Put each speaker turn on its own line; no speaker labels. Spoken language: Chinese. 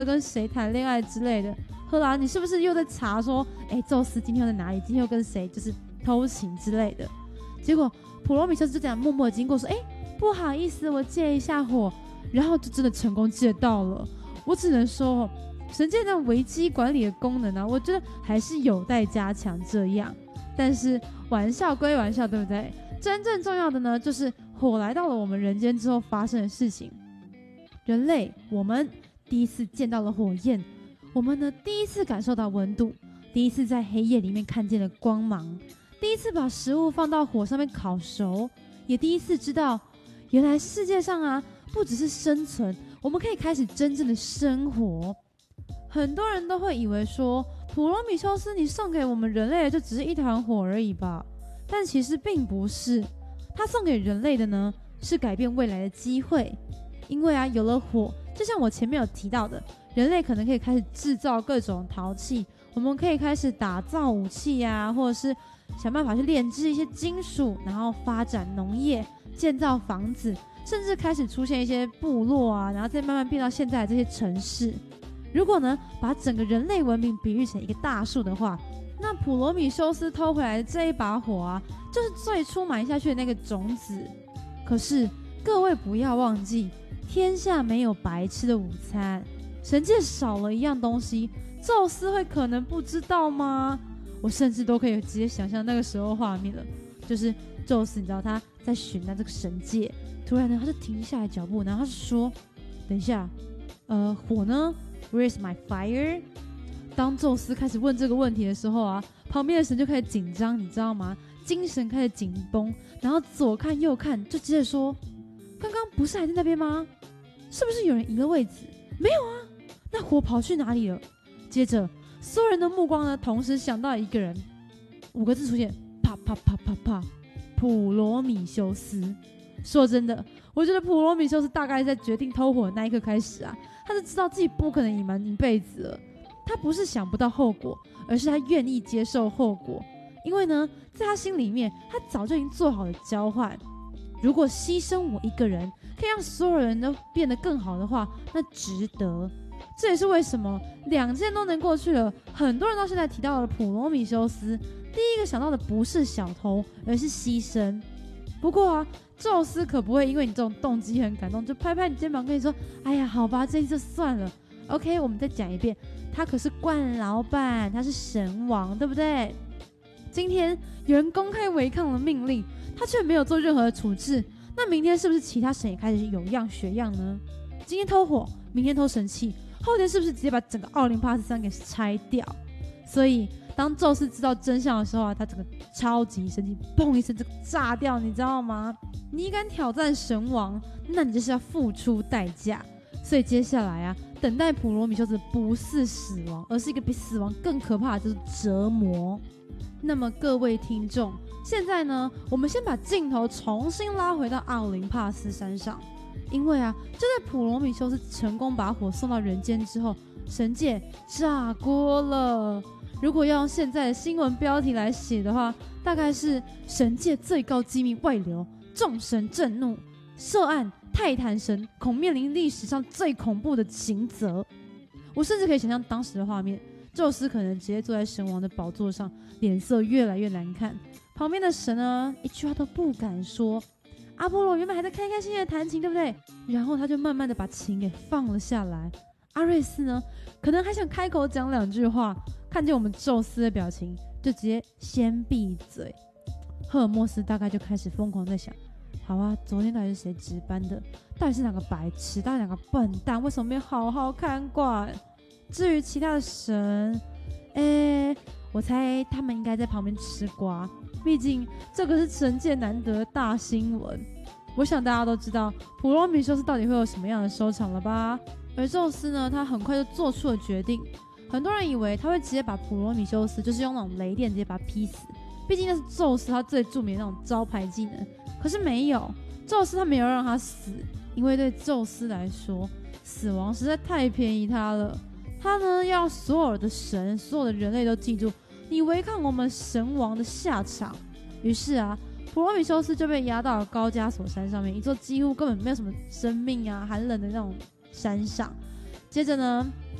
跟谁谈恋爱之类的。赫拉，你是不是又在查说，宙斯今天又在哪里？今天又跟谁就是偷情之类的？结果普罗米修斯就这样默默的经过说，不好意思，我借一下火，然后就真的成功借到了。我只能说，神界那危机管理的功能啊，我觉得还是有待加强这样。但是玩笑归玩笑，对不对？真正重要的呢，就是火来到了我们人间之后发生的事情。人类，我们第一次见到了火焰。我们呢，第一次感受到温度，第一次在黑夜里面看见了光芒，第一次把食物放到火上面烤熟，也第一次知道，原来世界上啊，不只是生存，我们可以开始真正的生活。很多人都会以为说，普罗米修斯，你送给我们人类的就只是一团火而已吧？但其实并不是，他送给人类的呢，是改变未来的机会。因为啊，有了火，就像我前面有提到的，人类可能可以开始制造各种陶器，我们可以开始打造武器啊，或者是想办法去炼制一些金属，然后发展农业、建造房子，甚至开始出现一些部落啊，然后再慢慢变到现在的这些城市。如果呢，把整个人类文明比喻成一个大树的话，那普罗米修斯偷回来的这一把火啊，就是最初埋下去的那个种子。可是各位不要忘记，天下没有白吃的午餐，神界少了一样东西，宙斯会可能不知道吗？我甚至都可以直接想象那个时候画面了，就是宙斯，你知道他在寻找这个神界，突然呢他就停下来脚步，然后他就说：“等一下，火呢 ？Where's my fire？” 当宙斯开始问这个问题的时候啊，旁边的神就开始紧张，你知道吗？精神开始紧绷，然后左看右看，就接着说：“刚刚不是还在那边吗？是不是有人移了位置？没有啊，那火跑去哪里了？”接着，所有人的目光呢，同时想到一个人，5个字出现：啪啪啪啪啪，普罗米修斯。说真的，我觉得普罗米修斯大概在决定偷火的那一刻开始啊，他就知道自己不可能隐瞒一辈子了。他不是想不到后果，而是他愿意接受后果。因为呢，在他心里面，他早就已经做好了交换。如果牺牲我一个人，可以让所有人都变得更好的话，那值得。这也是为什么2件都能过去了，很多人到现在提到了普罗米修斯，第一个想到的不是小偷，而是牺牲。不过啊，宙斯可不会因为你这种动机很感动，就拍拍你肩膀跟你说：“哎呀，好吧，这一次算了。” OK， 我们再讲一遍，他可是冠老板，他是神王，对不对？今天有人公开违抗了命令，他却没有做任何的处置，那明天是不是其他神也开始有样学样呢？今天偷火，明天偷神器，后天是不是直接把整个奥林帕斯山给拆掉？所以当宙斯知道真相的时候啊，他整个超级生气，砰一声就炸掉，你知道吗？你敢挑战神王，那你就是要付出代价。所以接下来啊，等待普罗米修斯不是死亡，而是一个比死亡更可怕的，就是折磨。那么各位听众，现在呢，我们先把镜头重新拉回到奥林帕斯山上，因为啊，就在普罗米修斯成功把火送到人间之后，神界炸锅了。如果要用现在的新闻标题来写的话，大概是神界最高机密外流，众神震怒，涉案泰坦神恐面临历史上最恐怖的刑责。我甚至可以想象当时的画面，宙斯可能直接坐在神王的宝座上，脸色越来越难看，旁边的神呢，一句话都不敢说。阿波罗原本还在开开心心的弹琴，对不对？然后他就慢慢的把琴给放了下来。阿瑞斯呢，可能还想开口讲2句话，看见我们宙斯的表情，就直接先闭嘴。赫尔墨斯大概就开始疯狂在想：好啊，昨天到底是谁值班的？到底是哪个白痴？到底哪个笨蛋？为什么没有好好看管？至于其他的神，我猜他们应该在旁边吃瓜，毕竟这个是神界难得的大新闻。我想大家都知道普罗米修斯到底会有什么样的收场了吧？而宙斯呢，他很快就做出了决定。很多人以为他会直接把普罗米修斯就是用那种雷电直接把他劈死，毕竟那是宙斯他最著名的那种招牌技能。可是没有，宙斯他没有让他死，因为对宙斯来说，死亡实在太便宜他了。他呢，要让所有的神、所有的人类都记住，你违抗我们神王的下场。于是啊，普罗米修斯就被押到了高加索山上面，一座几乎根本没有什么生命啊、寒冷的那种山上。接着呢，